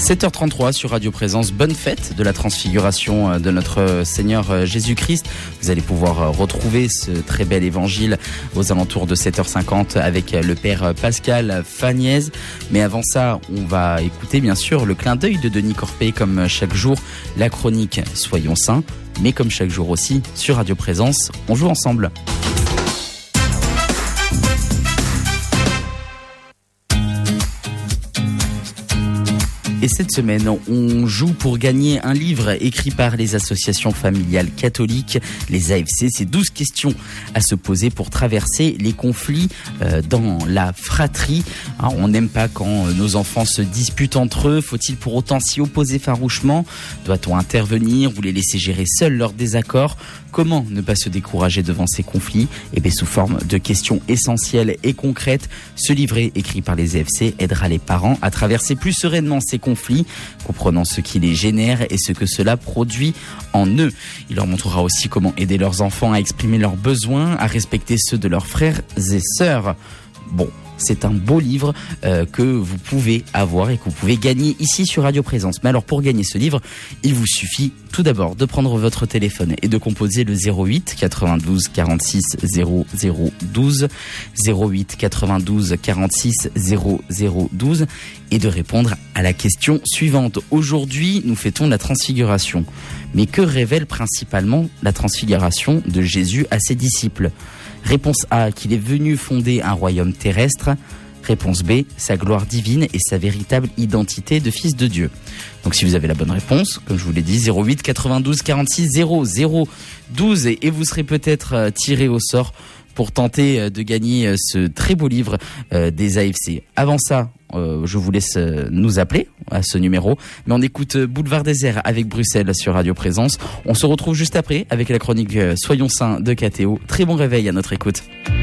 7h33 sur Radio Présence. Bonne fête de la transfiguration de notre Seigneur Jésus-Christ. Vous allez pouvoir retrouver ce très bel évangile aux alentours de 7h50 avec le Père Pascal Fagnaise. Mais avant ça, on va écouter bien sûr le clin d'œil de Denis Corpé comme chaque jour, la chronique Soyons Saints. Mais comme chaque jour aussi, sur Radio Présence, on joue ensemble. Et cette semaine, on joue pour gagner un livre écrit par les associations familiales catholiques, les AFC. C'est 12 questions à se poser pour traverser les conflits dans la fratrie. Alors, on n'aime pas quand nos enfants se disputent entre eux. Faut-il pour autant s'y opposer farouchement ? Doit-on intervenir ou les laisser gérer seuls leurs désaccords ? Comment ne pas se décourager devant ces conflits ? Et bien, sous forme de questions essentielles et concrètes, ce livret écrit par les AFC aidera les parents à traverser plus sereinement ces conflits, comprenant ce qui les génère et ce que cela produit en eux. Il leur montrera aussi comment aider leurs enfants à exprimer leurs besoins, à respecter ceux de leurs frères et sœurs. Bon, c'est un beau livre que vous pouvez avoir et que vous pouvez gagner ici sur Radio Présence. Mais alors pour gagner ce livre, il vous suffit tout d'abord de prendre votre téléphone et de composer le 08 92 46 00 12 08 92 46 00 12 et de répondre à la question suivante. Aujourd'hui, nous fêtons la transfiguration. Mais que révèle principalement la transfiguration de Jésus à ses disciples ? Réponse A, qu'il est venu fonder un royaume terrestre. Réponse B, sa gloire divine et sa véritable identité de fils de Dieu. Donc si vous avez la bonne réponse, comme je vous l'ai dit, 08 92 46 00 12 et vous serez peut-être tiré au sort pour tenter de gagner ce très beau livre des AFC. Avant ça, je vous laisse nous appeler à ce numéro, mais on écoute Boulevard Désert avec Bruxelles sur Radio Présence. On se retrouve juste après avec la chronique Soyons Saints de KTO. Très bon réveil à notre écoute.